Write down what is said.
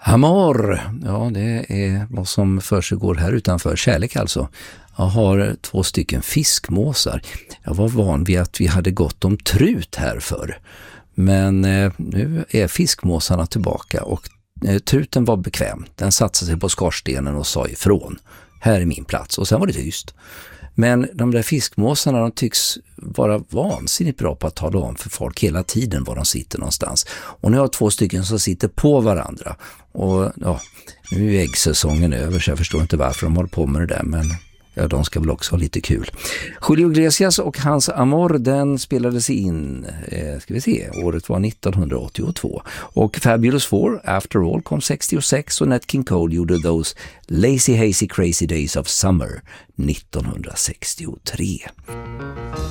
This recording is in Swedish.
Amor, ja det är vad som försiggår här utanför. Kärlek alltså. Jag har 2 stycken fiskmåsar. Jag var van vid att vi hade gått om trut här förr. Men nu är fiskmåsarna tillbaka och truten var bekväm. Den satte sig på skorstenen och sa ifrån. Här är min plats. Och sen var det tyst. Men de där fiskmåsarna, de tycks vara vansinnigt bra på att tala om för folk hela tiden var de sitter någonstans. Och nu har jag 2 stycken som sitter på varandra. Och ja, nu är äggsäsongen över så jag förstår inte varför de håller på med det där, men ja, de ska väl också ha lite kul. Julio Iglesias och hans Amor, den spelades in, ska vi se, året var 1982. Och Fabulous Four, After All, kom 66 och Nat King Cole gjorde Those Lazy Hazy Crazy Days of Summer 1963.